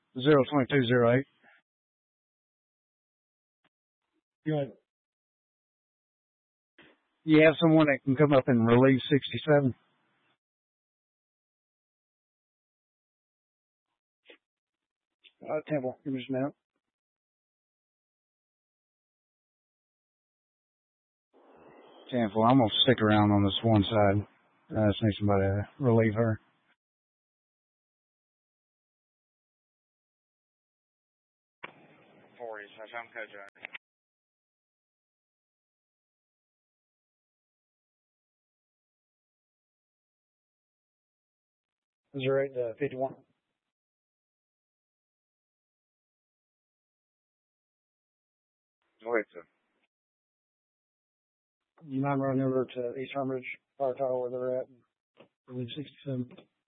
02208. Good. You have someone that can come up and relieve 67? Temple, give me just a minute. Temple, I'm going to stick around on this one side. I just need somebody to relieve her. Is there 51? Go ahead, sir. You mind running over to East Hermitage Fire Tower where they're at? Relieve 67.